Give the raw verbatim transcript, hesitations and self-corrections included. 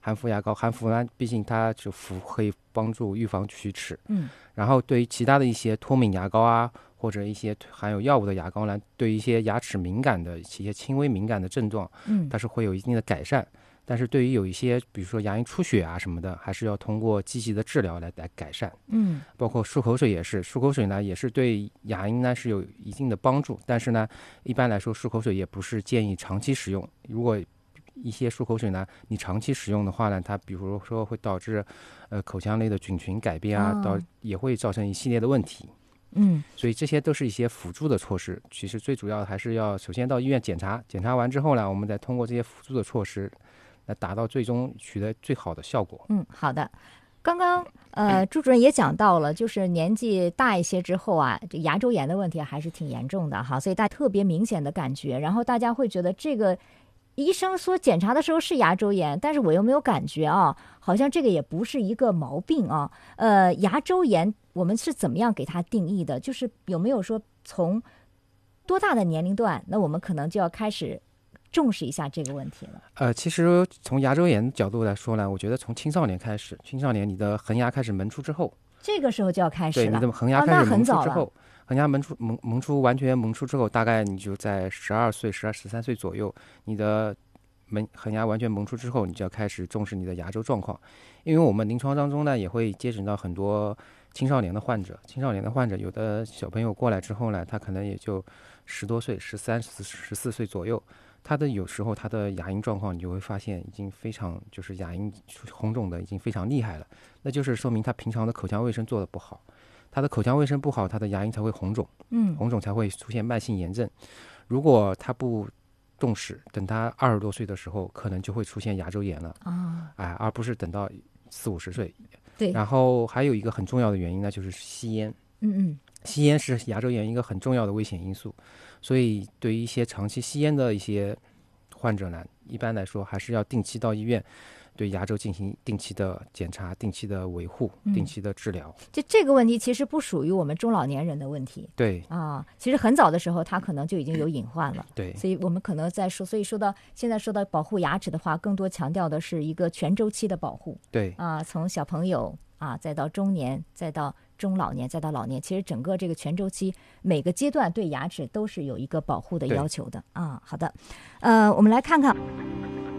含氟牙膏。含氟呢，毕竟它就氟可以帮助预防龋齿。 嗯， 然后对于其他的一些脱敏牙膏啊，或者一些含有药物的牙膏呢，对于一些牙齿敏感的一些轻微敏感的症状， 嗯， 它是会有一定的改善。但是对于有一些，比如说牙龈出血啊什么的，还是要通过积极的治疗来来改善。 嗯， 包括漱口水也是，漱口水呢也是对牙龈呢是有一定的帮助，但是呢，一般来说漱口水也不是建议长期使用。如果一些漱口水呢，你长期使用的话呢，它比如说会导致呃口腔内的菌群改变啊， 哦、 到也会造成一系列的问题。 嗯， 所以这些都是一些辅助的措施。其实最主要的还是要首先到医院检查，检查完之后呢，我们再通过这些辅助的措施来达到最终取得最好的效果。 嗯，好的。刚刚呃，朱主任也讲到了，就是年纪大一些之后啊，这牙周炎的问题还是挺严重的哈，所以大家特别明显的感觉，然后大家会觉得这个医生说检查的时候是牙周炎，但是我又没有感觉啊，好像这个也不是一个毛病啊。呃，牙周炎我们是怎么样给它定义的？就是有没有说从多大的年龄段，那我们可能就要开始重视一下这个问题了？ 呃，其实从牙周炎角度来说呢，我觉得从青少年开始，青少年你的恒牙开始萌出之后， 这个时候就要开始了。 对，你的恒牙哦， 开始萌那很早出之后， 了。 恒牙萌出萌萌出完全萌出之后，大概你就在十二岁、十二、十三岁左右，你的门恒牙完全萌出之后，你就要开始重视你的牙周状况。因为我们临床当中呢，也会接诊到很多青少年的患者，青少年的患者有的小朋友过来之后呢，他可能也就十多岁、十三、十十四岁左右。他的有时候他的牙龈状况，你就会发现已经非常就是牙龈红肿的已经非常厉害了，那就是说明他平常的口腔卫生做得不好，他的口腔卫生不好，他的牙龈才会红肿， 嗯， 红肿才会出现慢性炎症。如果他不重视，等他二十多岁的时候，可能就会出现牙周炎了啊、哦， 哎，而不是等到四五十岁。 对。 然后还有一个很重要的原因呢，就是吸烟。 嗯嗯。 吸烟是牙周炎一个很重要的危险因素，所以对于一些长期吸烟的一些患者呢，一般来说还是要定期到医院对牙周进行定期的检查、定期的维护、 嗯、 定期的治疗。 就这个问题其实不属于我们中老年人的问题。 对啊，其实很早的时候他可能就已经有隐患了。 对， 所以我们可能在说，所以说到现在说到保护牙齿的话，更多强调的是一个全周期的保护。 对啊，从小朋友啊，再到中年，再到中老年，再到老年，其实整个这个全周期每个阶段对牙齿都是有一个保护的要求的啊。好的，呃，我们来看看。